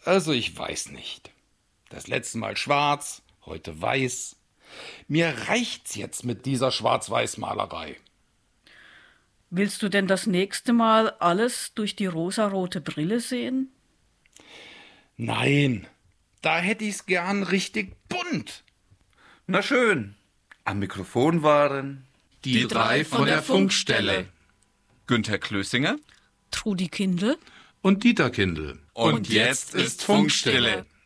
Also ich weiß nicht. Das letzte Mal schwarz, heute weiß. Mir reicht's jetzt mit dieser Schwarz-Weiß-Malerei. Willst du denn das nächste Mal alles durch die rosarote Brille sehen? Nein, da hätte ich's gern richtig bunt. Na schön. Am Mikrofon waren Die drei von der Funkstelle. Günther Klössinger Trudi Kindl. Und Dieter Kindl. Und jetzt ist Funkstille.